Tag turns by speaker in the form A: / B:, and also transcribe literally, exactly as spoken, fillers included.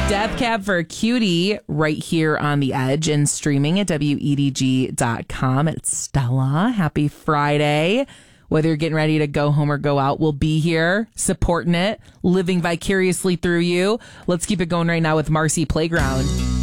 A: Death Cab for a Cutie right here on The Edge and streaming at W E D G dot com. It's Stella. Happy Friday. Whether you're getting ready to go home or go out, we'll be here supporting it, living vicariously through you. Let's keep it going right now with Marcy Playground.